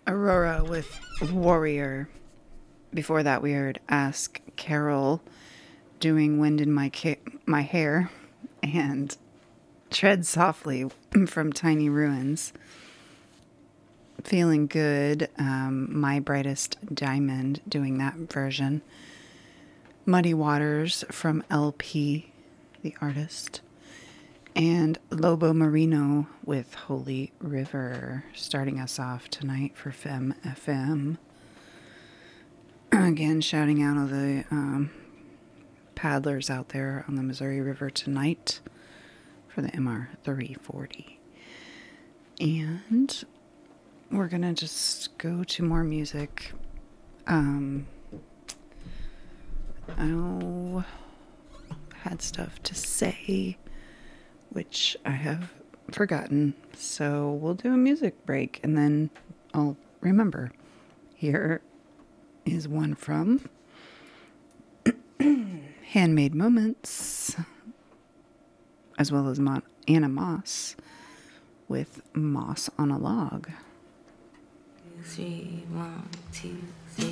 Aurora with Warrior. Before that, we heard Ask Carol doing Wind in My Hair and Tread Softly from Tiny Ruins. Feeling Good, My Brightest Diamond doing that version. Muddy Waters from LP, the artist. And Lobo Marino with Holy River, starting us off tonight for Femme FM. Again, shouting out all the paddlers out there on the Missouri River tonight for the MR 340. And we're going to just go to more music. I had stuff to say, which I have forgotten. So we'll do a music break and then I'll remember. Here is one from Handmade Moments, as well as Anna Moss with Moss on a Log. 3, 1, 2, 3.